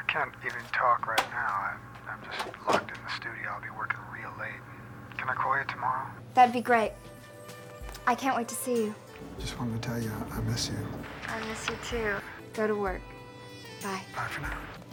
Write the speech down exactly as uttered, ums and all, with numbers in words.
can't even talk right now. I'm, I'm just locked in the studio. I'll be working real late. Can I call you tomorrow? That'd be great. I can't wait to see you. Just wanted to tell you I miss you. I miss you too. Go to work. Bye. Bye for now.